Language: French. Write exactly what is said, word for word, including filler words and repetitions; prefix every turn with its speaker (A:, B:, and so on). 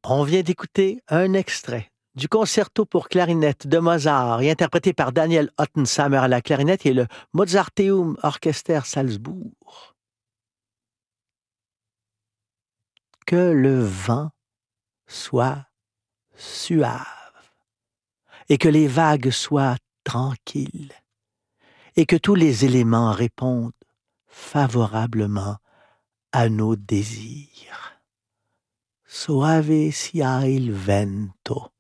A: On vient d'écouter un extrait du concerto pour clarinette de Mozart et interprété par Daniel Ottensamer à la clarinette et le Mozarteum Orchester Salzbourg. Que le vent soit suave et que les vagues soient tranquilles et que tous les éléments répondent favorablement à nos désirs. Soave sia il vento.